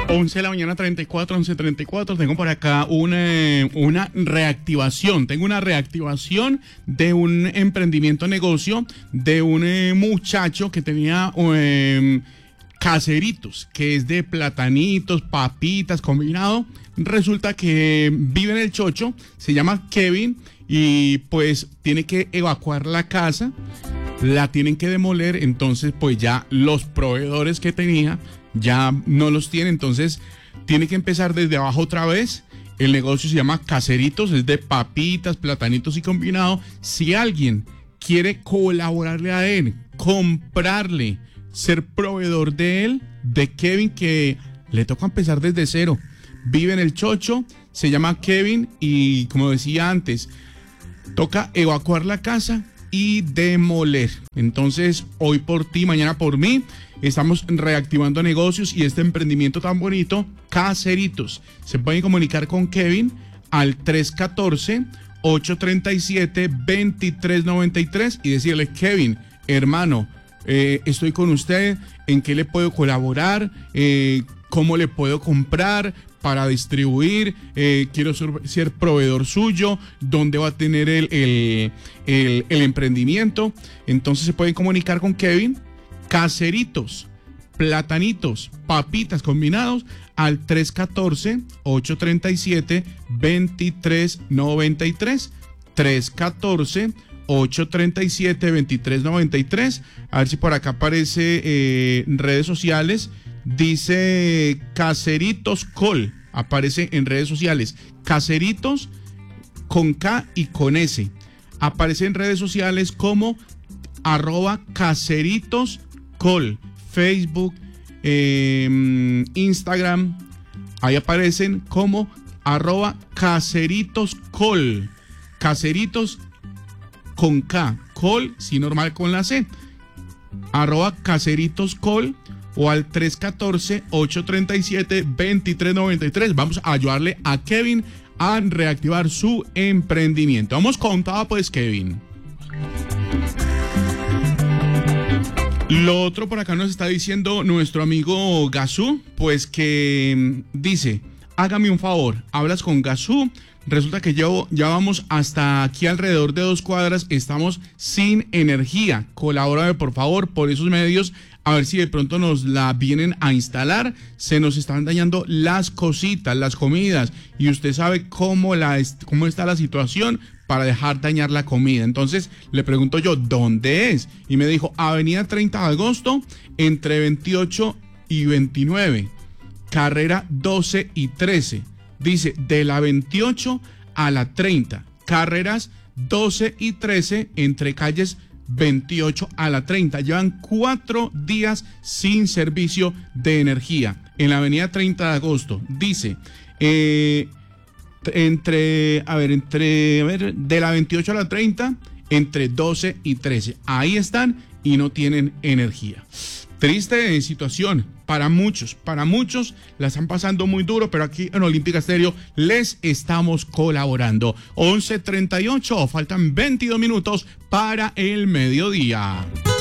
11 de la mañana, 11:34. Tengo por acá una reactivación. Tengo una reactivación de un emprendimiento negocio de un muchacho que tenía caseritos, que es de platanitos, papitas, combinado. Resulta que vive en el Chocho, se llama Kevin y pues tiene que evacuar la casa. La tienen que demoler, entonces pues ya los proveedores que tenía ya no los tiene, entonces tiene que empezar desde abajo otra vez. El negocio se llama Caseritos, es de papitas, platanitos y combinado. Si alguien quiere colaborarle a él, comprarle, ser proveedor de él, de Kevin, que le toca empezar desde cero. Vive en el Chocho, se llama Kevin y como decía antes, toca evacuar la casa y demoler. Entonces, hoy por ti, mañana por mí, estamos reactivando negocios y este emprendimiento tan bonito, Caseritos. Se pueden comunicar con Kevin al 314-837-2393 y decirle: Kevin, hermano, estoy con usted, ¿en qué le puedo colaborar? ¿Cómo le puedo comprar para distribuir? Quiero ser proveedor suyo. ¿Dónde va a tener el emprendimiento? Entonces se pueden comunicar con Kevin. Caseritos, platanitos, papitas combinados al 314-837-2393. 314-837-2393. A ver si por acá aparece redes sociales. Dice Caseritos Col. Aparece en redes sociales. Caseritos con K y con S. Aparece en redes sociales como @CaseritosCol. Facebook, Instagram. Ahí aparecen como @CaseritosCol. Caseritos con K. Col, sí, normal con la C. @CaseritosCol. O al 314-837-2393. Vamos a ayudarle a Kevin a reactivar su emprendimiento. Vamos con todo, pues, Kevin. Lo otro por acá nos está diciendo nuestro amigo Gazú, pues que dice: hágame un favor, hablas con Gazú. Resulta que ya vamos hasta aquí alrededor de 2 cuadras, estamos sin energía. Colabórame por favor por esos medios, a ver si de pronto nos la vienen a instalar. Se nos están dañando las cositas, las comidas, y usted sabe cómo está la situación para dejar dañar la comida. Entonces le pregunto yo, ¿dónde es? Y me dijo: Avenida 30 de Agosto, entre 28 y 29, carrera 12 y 13. Dice, de la 28 a la 30, carreras 12 y 13, entre calles 28 a la 30. Llevan 4 días sin servicio de energía en la avenida 30 de agosto. Dice, de la 28 a la 30, entre 12 y 13. Ahí están y no tienen energía. Triste situación para muchos la están pasando muy duro, pero aquí en Olímpica Estéreo les estamos colaborando. 11:38, faltan 22 minutos para el mediodía.